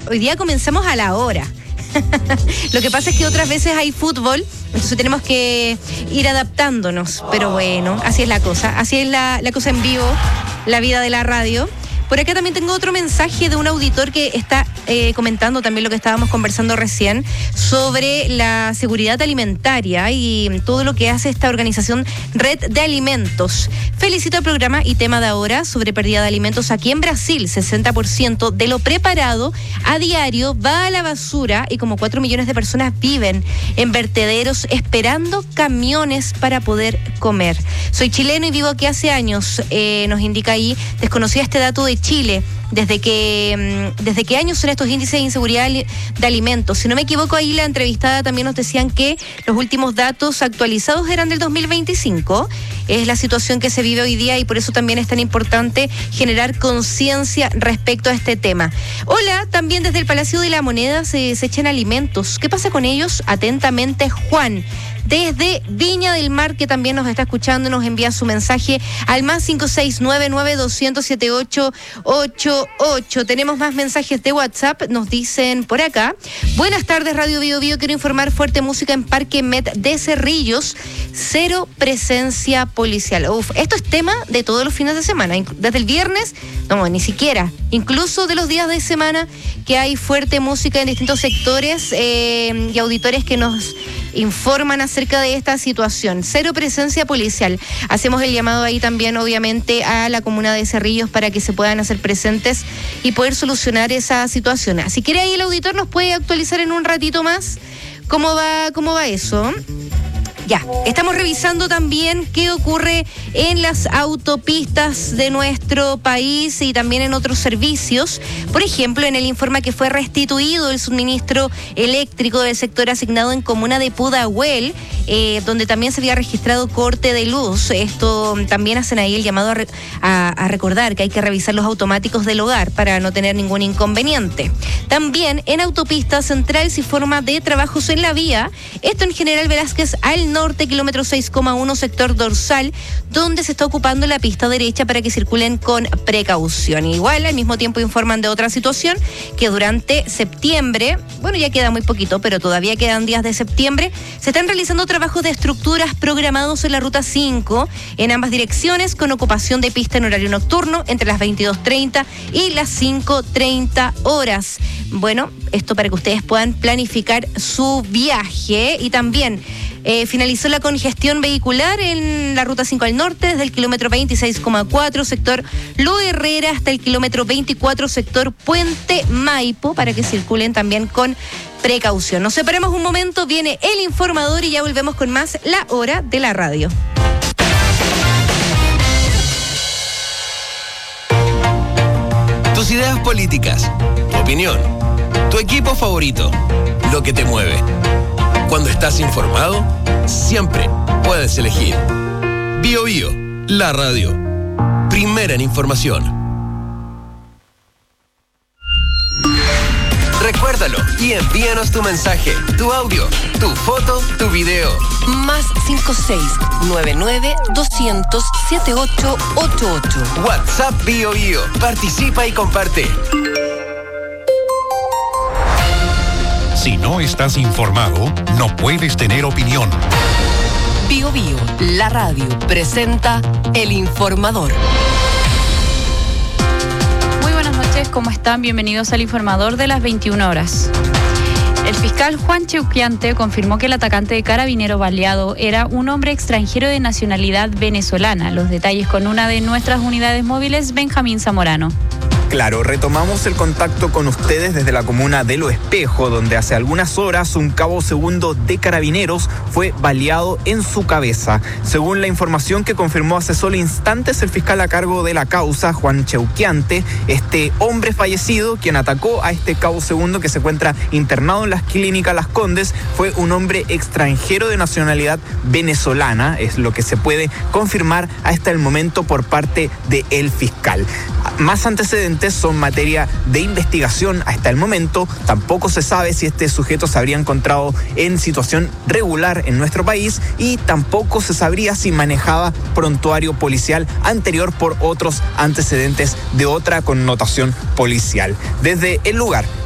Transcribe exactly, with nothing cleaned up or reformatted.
hoy día comenzamos a la hora. Lo que pasa es que otras veces hay fútbol, entonces tenemos que ir adaptándonos. Pero bueno, así es la cosa. Así es la, la cosa en vivo, la vida de la radio. Por acá también tengo otro mensaje de un auditor que está eh, comentando también lo que estábamos conversando recién sobre la seguridad alimentaria y todo lo que hace esta organización Red de Alimentos. Felicito el programa y tema de ahora sobre pérdida de alimentos aquí en Brasil. sesenta por ciento de lo preparado a diario va a la basura y como cuatro millones de personas viven en vertederos esperando camiones para poder comer. Soy chileno y vivo aquí hace años, eh, nos indica ahí, desconocía este dato de Chile. Desde que, ¿Desde qué años son estos índices de inseguridad de alimentos? Si no me equivoco, ahí la entrevistada también nos decían que los últimos datos actualizados eran del dos mil veinticinco. Es la situación que se vive hoy día y por eso también es tan importante generar conciencia respecto a este tema. Hola, también desde el Palacio de la Moneda se, se echan alimentos. ¿Qué pasa con ellos? Atentamente, Juan. Desde Viña del Mar, que también nos está escuchando, nos envía su mensaje al más cinco seis nueve nueve dos cero cero siete ocho ocho ocho. Tenemos más mensajes de WhatsApp, nos dicen por acá. Buenas tardes, Radio Bio Bio, quiero informar fuerte música en Parque Met de Cerrillos, cero presencia policial. Uf, esto es tema de todos los fines de semana, desde el viernes, no, ni siquiera, incluso de los días de semana que hay fuerte música en distintos sectores eh, y auditores que nos informan acerca de esta situación. Cero presencia policial. Hacemos el llamado ahí también, obviamente, a la comuna de Cerrillos para que se puedan hacer presentes y poder solucionar esa situación. Si quiere ahí el auditor nos puede actualizar en un ratito más cómo va, cómo va eso. Ya, estamos revisando también qué ocurre en las autopistas de nuestro país y también en otros servicios. Por ejemplo, en el informe que fue restituido el suministro eléctrico del sector asignado en comuna de Pudahuel, eh, donde también se había registrado corte de luz. Esto también hacen ahí el llamado a, re, a, a recordar que hay que revisar los automáticos del hogar para no tener ningún inconveniente. También en autopista central se informa de trabajos en la vía. Esto en General Velázquez al norte, kilómetro seis coma uno, sector dorsal, donde se está ocupando la pista derecha para que circulen con precaución. Igual, al mismo tiempo informan de otra situación, que durante septiembre, bueno, ya queda muy poquito, pero todavía quedan días de septiembre, se están realizando trabajos de estructuras programados en la ruta cinco, en ambas direcciones, con ocupación de pista en horario nocturno, entre las veintidós treinta y las cinco treinta horas. Bueno, esto para que ustedes puedan planificar su viaje. Y también eh, finalizó la congestión vehicular en la ruta cinco al norte, desde el kilómetro veintiséis coma cuatro, sector Lo Herrera, hasta el kilómetro veinticuatro, sector Puente Maipo, para que circulen también con precaución. Nos separamos un momento, viene el informador y ya volvemos con más La Hora de la Radio. Tus ideas políticas, tu opinión, tu equipo favorito, lo que te mueve. Cuando estás informado, siempre puedes elegir Bio Bio, la radio. Primera en información. Recuérdalo y envíanos tu mensaje, tu audio, tu foto, tu video. Más cinco seis nueve nueve dos cero cero siete ocho ocho ocho. WhatsApp Bio Bio. Participa y comparte. Si no estás informado, no puedes tener opinión. Bio Bio, la radio, presenta El Informador. Muy buenas noches, ¿cómo están? Bienvenidos al Informador de las veintiuna horas. El fiscal Juan Cheuquiante confirmó que el atacante de Carabineros baleado era un hombre extranjero de nacionalidad venezolana. Los detalles con una de nuestras unidades móviles, Benjamín Zamorano. Claro, retomamos el contacto con ustedes desde la comuna de Lo Espejo, donde hace algunas horas un cabo segundo de Carabineros fue baleado en su cabeza. Según la información que confirmó hace solo instantes el fiscal a cargo de la causa, Juan Cheuquiante, este hombre fallecido, quien atacó a este cabo segundo que se encuentra internado en las clínicas Las Condes, fue un hombre extranjero de nacionalidad venezolana, es lo que se puede confirmar hasta el momento por parte del fiscal. Más antecedentes son materia de investigación hasta el momento. Tampoco se sabe si este sujeto se habría encontrado en situación regular en nuestro país y tampoco se sabría si manejaba prontuario policial anterior por otros antecedentes de otra connotación policial. Desde el lugar